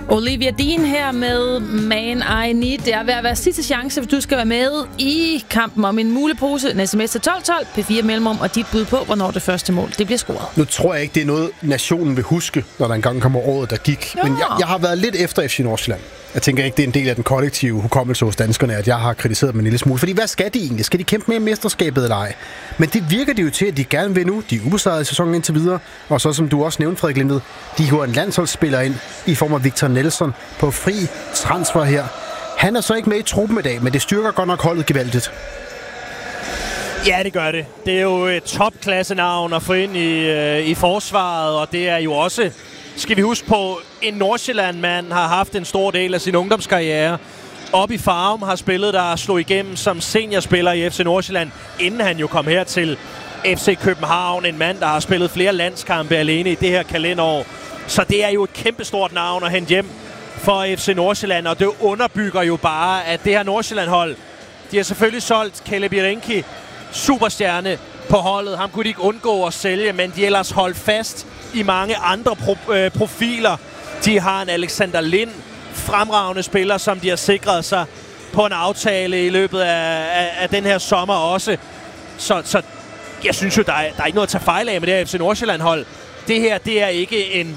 Olivia Dean her med Man I Need. Det er ved at være sidste chance, hvis du skal være med i kampen om en mulepose. En sms til 1212, P4 mellemrum og dit bud på, hvornår det første mål det bliver scoret. Nu tror jeg ikke, det er noget, nationen vil huske, når der engang kommer året, der gik. Men jeg har været lidt efter FC Nordsjælland. Jeg tænker ikke, det er en del af den kollektive hukommelse hos danskerne, at jeg har kritiseret dem en lille smule. Fordi hvad skal de egentlig? Skal de kæmpe med mesterskabet eller ej? Men det virker det jo til, at de gerne vil nu. De er ubesejrede i sæsonen indtil videre. Og så som du også nævnte, Frederik Lindet, de har en landsholdsspiller ind i form af Victor Nelson på fri transfer her. Han er så ikke med i truppen i dag, men det styrker godt nok holdet gevaldigt. Ja, det gør det. Det er jo et topklasse-navn at få ind i forsvaret, og det er jo også, skal vi huske på, en Nordsjælland-mand har haft en stor del af sin ungdomskarriere. Op i Farum har spillet, der slog igennem som seniorspiller i FC Nordsjælland, inden han jo kom her til FC København. En mand, der har spillet flere landskampe alene i det her kalenderår. Så det er jo et kæmpestort navn at hente hjem for FC Nordsjælland, og det underbygger jo bare, at det her Nordsjælland-hold, de har selvfølgelig solgt Caleb Jerenki, superstjerne på holdet. Ham kunne de ikke undgå at sælge, men de ellers holdt fast i mange andre profiler. De har en Alexander Lind, fremragende spiller, som de har sikret sig på en aftale i løbet af den her sommer også. Så jeg synes jo, der er ikke noget at tage fejl af med det her FC Nordsjælland-hold. Det her, det er ikke en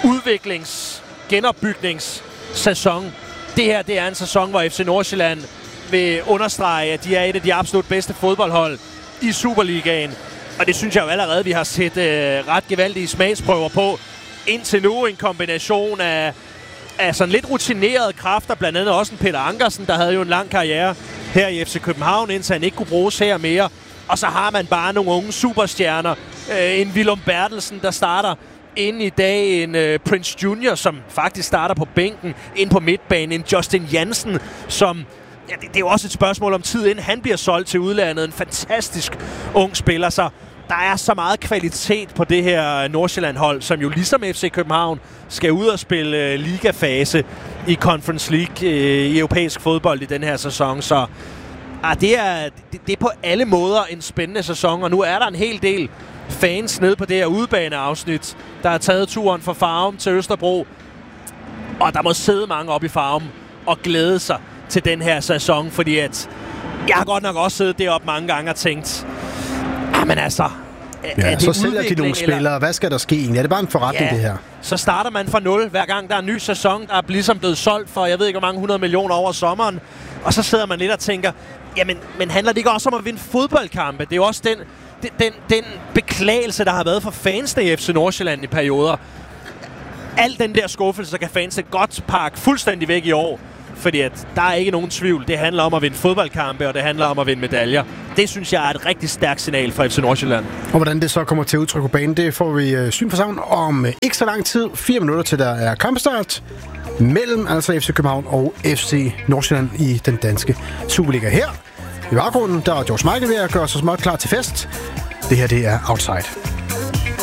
genopbygningssæson. Det her, det er en sæson, hvor FC Nordsjælland vil understrege, at de er et af de absolut bedste fodboldhold i Superligaen. Og det synes jeg jo allerede, vi har set ret gevaldige smagsprøver på. Indtil nu en kombination af sådan lidt rutinerede kræfter, blandt andet også en Peter Ankersen, der havde jo en lang karriere her i FC København, indtil han ikke kunne bruges her mere. Og så har man bare nogle unge superstjerner. En Willum Bertelsen, der starter ind i dag, en Prince Junior, som faktisk starter på bænken, ind på midtbanen, en Justin Jansen, som... Ja, det er jo også et spørgsmål om tid, inden han bliver solgt til udlandet. En fantastisk ung spiller, så der er så meget kvalitet på det her Nordsjælland-hold, som jo ligesom FC København skal ud og spille ligafase i Conference League i europæisk fodbold i den her sæson. Så det er på alle måder en spændende sæson, og nu er der en hel del fans nede på det her udebaneafsnit, der har taget turen fra Farum til Østerbro. Og der må sidde mange op i Farum og glæde sig til den her sæson, fordi at jeg har godt nok også siddet deroppe mange gange og tænkt, men altså, så sælger de nogle spillere. Hvad skal der ske egentlig? Er det bare en forretning, det her? Så starter man fra 0, hver gang der er en ny sæson, der er ligesom blevet solgt for, jeg ved ikke hvor mange 100 millioner over sommeren, og så sidder man lidt og tænker, men handler det ikke også om at vinde fodboldkampe? Det er jo også den beklagelse, der har været for fansene i FC Nordsjælland i perioder. Al den der skuffelse kan fansene godt pakke fuldstændig væk i år. Fordi at der er ikke nogen tvivl. Det handler om at vinde fodboldkampe, og det handler om at vinde medaljer. Det synes jeg er et rigtig stærkt signal fra FC Nordsjælland. Og hvordan det så kommer til udtryk på banen, det får vi syn for sammen om ikke så lang tid. 4 minutter til der er kampstart mellem altså FC København og FC Nordsjælland i den danske Superliga. Her i baggrunden, der er George Michael ved at gøre sig småt klar til fest. Det her, det er Outside.